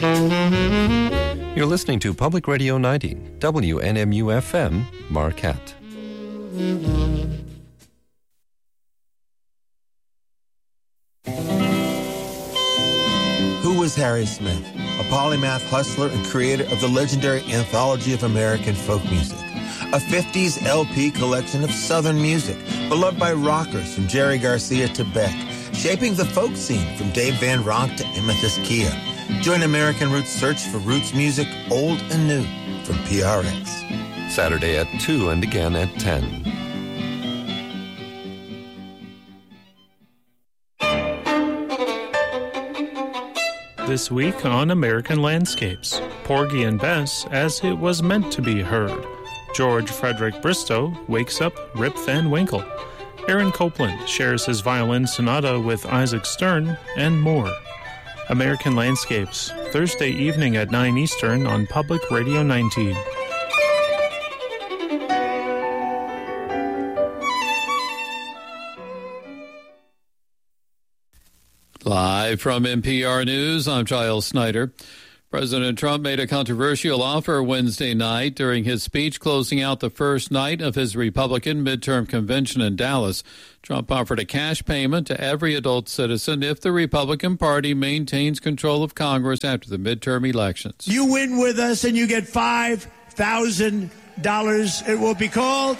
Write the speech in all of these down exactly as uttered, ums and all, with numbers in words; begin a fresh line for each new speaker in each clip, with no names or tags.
You're listening to Public Radio ninety, W N M U F M, Marquette.
Who was Harry Smith? A polymath hustler and creator of the legendary Anthology of American Folk Music, a fifties L P collection of Southern music, beloved by rockers from Jerry Garcia to Beck, shaping the folk scene from Dave Van Ronk to Amethyst Kia. Join American Roots' search for roots music, old and new, from P R X.
Saturday at two and again at ten.
This week on American Landscapes, Porgy and Bess as it was meant to be heard. George Frederick Bristow wakes up Rip Van Winkle. Aaron Copland shares his violin sonata with Isaac Stern, and more. American Landscapes, Thursday evening at nine Eastern on Public Radio nineteen.
Live from N P R News, I'm Giles Snyder. President Trump made a controversial offer Wednesday night during his speech closing out the first night of his Republican midterm convention in Dallas. Trump offered a cash payment to every adult citizen if the Republican Party maintains control of Congress after the midterm elections.
You win with us and you get five thousand dollars. It will be called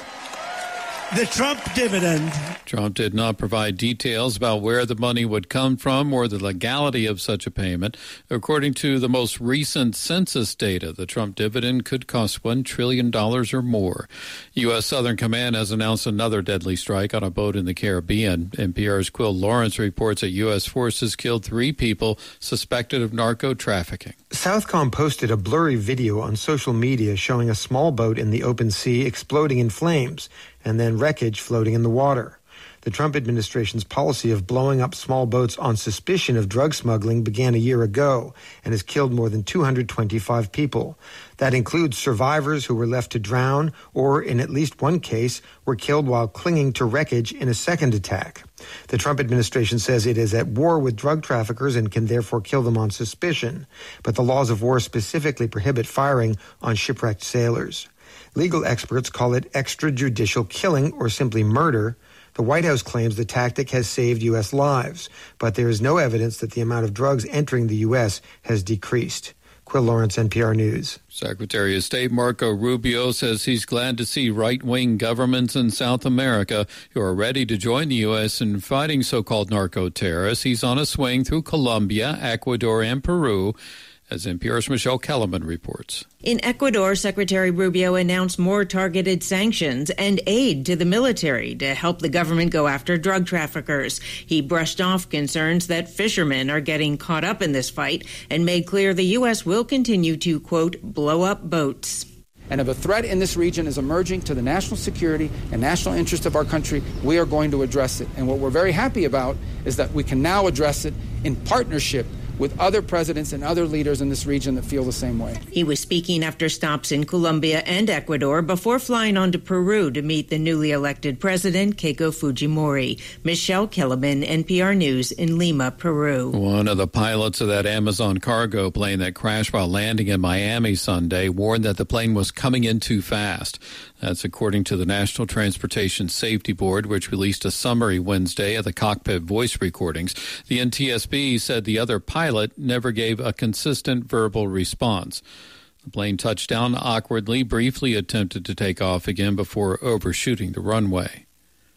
the Trump dividend.
Trump did not provide details about where the money would come from or the legality of such a payment. According to the most recent census data, the Trump dividend could cost one trillion dollars or more. U S. Southern Command has announced another deadly strike on a boat in the Caribbean. N P R's Quill Lawrence reports that U S forces killed three people suspected of narco trafficking.
Southcom posted a blurry video on social media showing a small boat in the open sea exploding in flames and then wreckage floating in the water. The Trump administration's policy of blowing up small boats on suspicion of drug smuggling began a year ago and has killed more than two hundred twenty-five people. That includes survivors who were left to drown or, in at least one case, were killed while clinging to wreckage in a second attack. The Trump administration says it is at war with drug traffickers and can therefore kill them on suspicion. But the laws of war specifically prohibit firing on shipwrecked sailors. Legal experts call it extrajudicial killing or simply murder. The White House claims the tactic has saved U S lives, but there is no evidence that the amount of drugs entering the U S has decreased. Quill Lawrence, N P R News.
Secretary of State Marco Rubio says he's glad to see right-wing governments in South America who are ready to join the U S in fighting so-called narco-terrorists. He's on a swing through Colombia, Ecuador, and Peru, as N P R's Michelle Kellerman reports.
In Ecuador, Secretary Rubio announced more targeted sanctions and aid to the military to help the government go after drug traffickers. He brushed off concerns that fishermen are getting caught up in this fight and made clear the U S will continue to, quote, blow up boats.
And if a threat in this region is emerging to the national security and national interest of our country, we are going to address it. And what we're very happy about is that we can now address it in partnership with other presidents and other leaders in this region that feel the same way.
He was speaking after stops in Colombia and Ecuador before flying on to Peru to meet the newly elected president, Keiko Fujimori. Michelle Kellerman, N P R News in Lima, Peru.
One of the pilots of that Amazon cargo plane that crashed while landing in Miami Sunday warned that the plane was coming in too fast. That's according to the National Transportation Safety Board, which released a summary Wednesday of the cockpit voice recordings. The N T S B said the other pilot never gave a consistent verbal response. The plane touched down awkwardly, briefly attempted to take off again before overshooting the runway.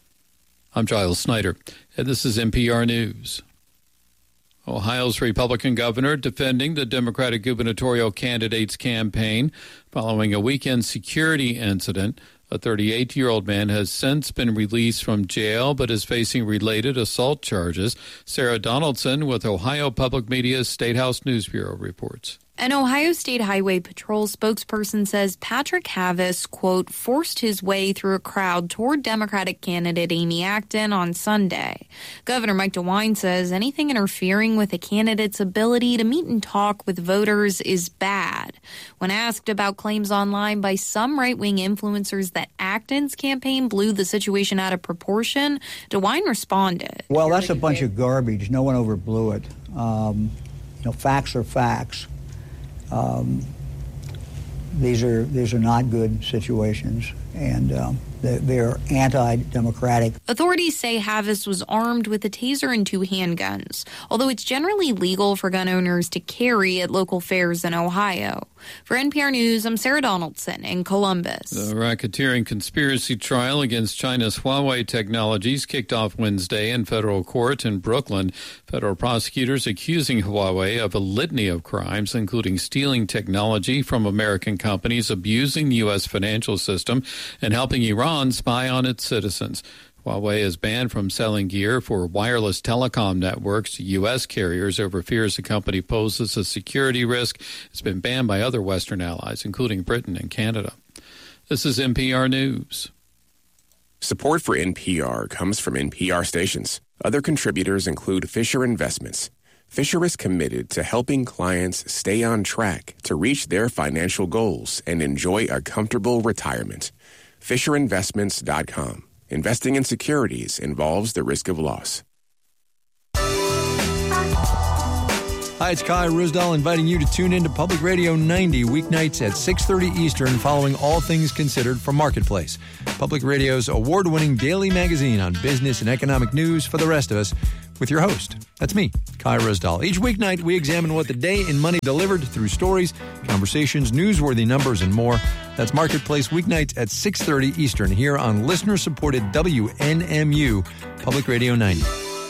I'm Giles Snyder, and this is N P R News. Ohio's Republican governor defending the Democratic gubernatorial candidate's campaign following a weekend security incident. A thirty-eight-year-old man has since been released from jail but is facing related assault charges. Sarah Donaldson with Ohio Public Media's State House News Bureau reports.
An Ohio State Highway Patrol spokesperson says Patrick Havis, quote, forced his way through a crowd toward Democratic candidate Amy Acton on Sunday. Governor Mike DeWine says anything interfering with a candidate's ability to meet and talk with voters is bad. When asked about claims online by some right-wing influencers that Acton's campaign blew the situation out of proportion, DeWine responded.
Well, that's a bunch of garbage. No one overblew it. Um, you know, facts are facts. Um, these are these are not good situations, and um, they, they are anti-democratic.
Authorities say Havis was armed with a taser and two handguns, although it's generally legal for gun owners to carry at local fairs in Ohio. For N P R News, I'm Sarah Donaldson in Columbus.
The racketeering conspiracy trial against China's Huawei Technologies kicked off Wednesday in federal court in Brooklyn. Federal prosecutors accusing Huawei of a litany of crimes, including stealing technology from American companies, abusing the U S financial system, and helping Iran spy on its citizens. Huawei is banned from selling gear for wireless telecom networks to U S carriers over fears the company poses a security risk. It's been banned by other Western allies, including Britain and Canada. This is N P R News.
Support for N P R comes from N P R stations. Other contributors include Fisher Investments. Fisher is committed to helping clients stay on track to reach their financial goals and enjoy a comfortable retirement. Fisher Investments dot com. Investing in securities involves the risk of loss.
Hi, it's Kai Rosdahl inviting you to tune in to Public Radio ninety weeknights at six thirty Eastern following All Things Considered from Marketplace, Public Radio's award-winning daily magazine on business and economic news for the rest of us, with your host. That's me, Kai Rosdahl. Each weeknight, we examine what the day in money delivered through stories, conversations, newsworthy numbers, and more. That's Marketplace weeknights at six thirty Eastern here on listener-supported W N M U, Public Radio ninety.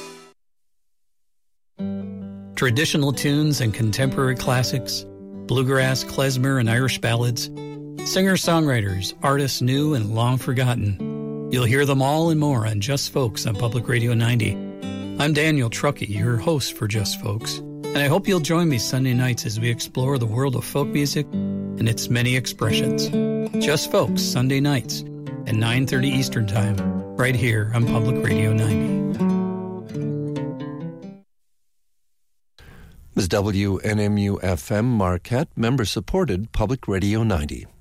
Traditional tunes and contemporary classics, bluegrass, klezmer, and Irish ballads, singer-songwriters, artists new and long forgotten. You'll hear them all and more on Just Folks on Public Radio ninety. I'm Daniel Truckee, your host for Just Folks, and I hope you'll join me Sunday nights as we explore the world of folk music and its many expressions. Just Folks, Sunday nights at nine thirty Eastern Time, right here on Public Radio ninety.
This is W N M U F M Marquette, member-supported Public Radio ninety.